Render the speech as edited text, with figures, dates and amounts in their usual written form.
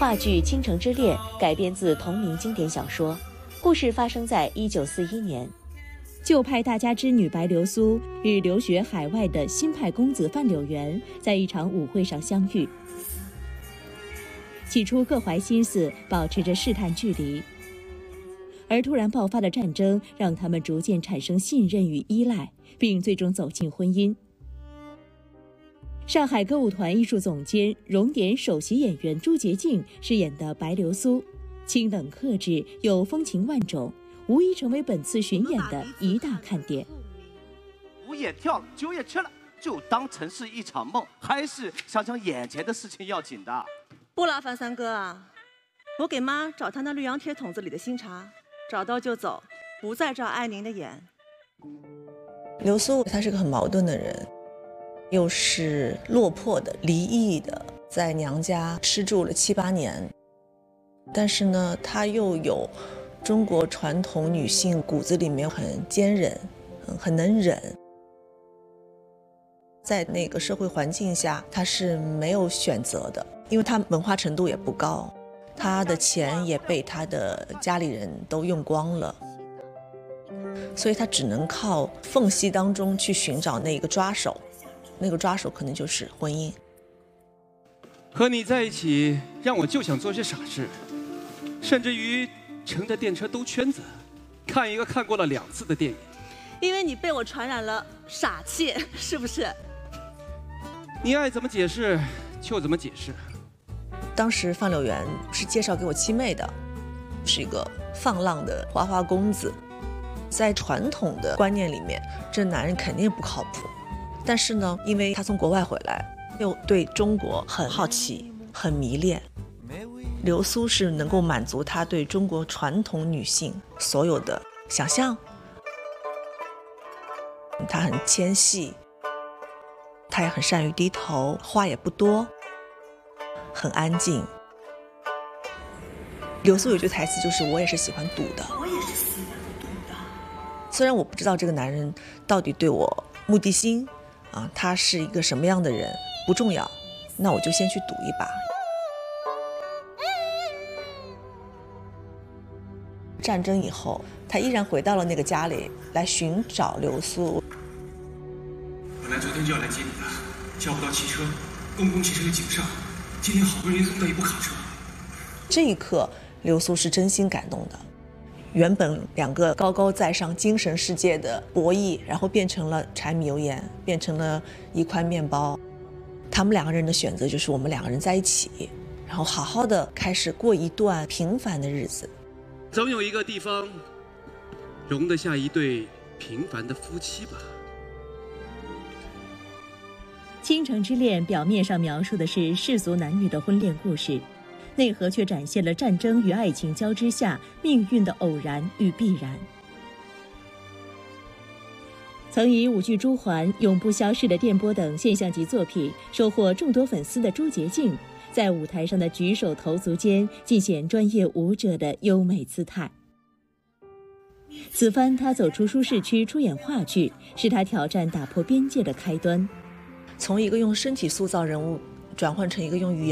话剧《倾城之恋》改编自同名经典小说，故事发生在1941年。旧派大家之女白流苏与留学海外的新派公子范柳原在一场舞会上相遇。起初各怀心思，保持着试探距离，而突然爆发的战争让他们逐渐产生信任与依赖，并最终走进婚姻。上海歌舞团艺术总监、熔点首席演员朱洁静饰演的白流苏，清冷克制又风情万种，无疑成为本次巡演的一大看点。 舞也跳了，酒也吃了，就当成是一场梦，还是想想眼前的事情要紧的。 不劳烦三哥啊，我给妈找她那绿洋铁桶子里的新茶，找到就走，不再照爱您的眼。 流苏她是个很矛盾的人，又是落魄的、离异的，在娘家吃住了7、8年，但是呢，她又有中国传统女性骨子里面很坚韧、很能忍。在那个社会环境下，她是没有选择的，因为她文化程度也不高，她的钱也被她的家里人都用光了，所以她只能靠缝隙当中去寻找那个抓手，那个抓手可能就是婚姻。 和你在一起，让我就想做些傻事，甚至于乘着电车兜圈子，看一个看过了2次的电影。 因为你被我传染了傻气，是不是？ 你爱怎么解释就怎么解释。 当时范柳原是介绍给我七妹的，是一个放浪的花花公子。在传统的观念里面，这男人肯定不靠谱。但是呢，因为他从国外回来，又对中国很好奇、很迷恋。流苏是能够满足他对中国传统女性所有的想象。他很纤细，他也很善于低头，话也不多，很安静。流苏有句台词就是“我也是喜欢赌的”。我也是喜欢赌的。虽然我不知道这个男人到底对我目的心他是一个什么样的人不重要，那我就先去赌一把。战争以后，他依然回到了那个家里来寻找流苏。 本来昨天就要来接你的，叫不到汽车，公共汽车的井上，今天好不容易送到一部卡车。 这一刻，流苏是真心感动的。原本2个高高在上精神世界的博弈，然后变成了柴米油盐，变成了一块面包。他们2个人的选择就是我们2个人在一起，然后好好的开始过一段平凡的日子。 总有一个地方容得下一对平凡的夫妻吧。 倾城之恋表面上描述的是世俗男女的婚恋故事，内核却展现了战争与爱情交织下命运的偶然与必然。曾以舞剧《朱鹮》《永不消逝的电波》等现象级作品收获众多粉丝的朱洁静，在舞台上的举手投足间尽显专业舞者的优美姿态。此番她走出舒适区出演话剧，是她挑战打破边界的开端。 从一个用身体塑造人物转换成一个用语言